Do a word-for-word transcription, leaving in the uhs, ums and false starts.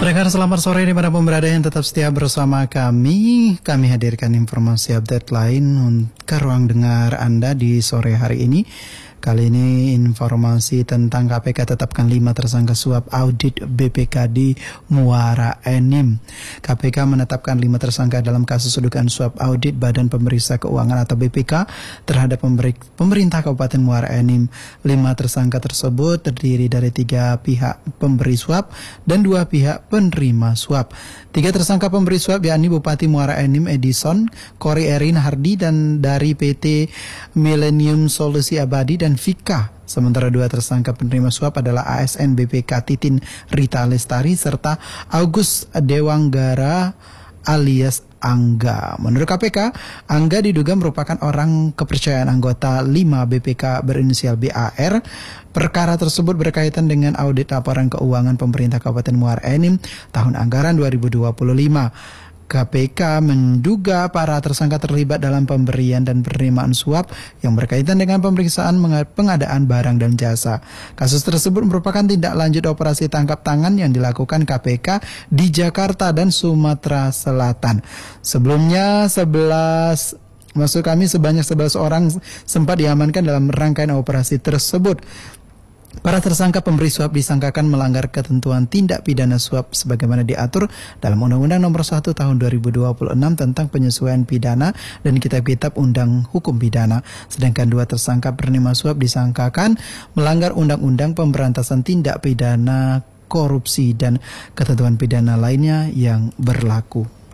Pendengar selamat sore dimanapun berada yang tetap setia bersama kami. Kami hadirkan informasi update lain ke ruang dengar Anda di sore hari ini. Kali ini informasi tentang K P K tetapkan lima tersangka suap audit B P K di Muara Enim. K P K menetapkan lima tersangka dalam kasus dugaan suap audit Badan Pemeriksa Keuangan atau B P K terhadap pemerintah Kabupaten Muara Enim. Lima tersangka tersebut terdiri dari tiga pihak pemberi suap dan dua pihak penerima suap. Tiga tersangka pemberi suap yakni Bupati Muara Enim Edison, Kori Erin Hardi, dan dari P T Millennium Solusi Abadi dan Vika. Sementara dua tersangka penerima suap adalah A S N B P K Titin Rita Lestari serta Agus Dewanggara alias Angga. Menurut K P K, Angga diduga merupakan orang kepercayaan anggota lima B P K berinisial B A R. Perkara tersebut berkaitan dengan audit laporan keuangan pemerintah Kabupaten Muara Enim tahun anggaran dua ribu dua puluh lima. K P K menduga para tersangka terlibat dalam pemberian dan penerimaan suap yang berkaitan dengan pemeriksaan pengadaan barang dan jasa. Kasus tersebut merupakan tindak lanjut operasi tangkap tangan yang dilakukan K P K di Jakarta dan Sumatera Selatan. Sebelumnya sebelas maksud kami sebanyak sebelas orang sempat diamankan dalam rangkaian operasi tersebut. Para tersangka pemberi suap disangkakan melanggar ketentuan tindak pidana suap sebagaimana diatur dalam Undang-Undang Nomor satu Tahun dua ribu dua puluh enam tentang penyesuaian pidana dan kitab-kitab Undang Hukum Pidana. Sedangkan dua tersangka penerima suap disangkakan melanggar Undang-Undang Pemberantasan Tindak Pidana Korupsi dan ketentuan pidana lainnya yang berlaku.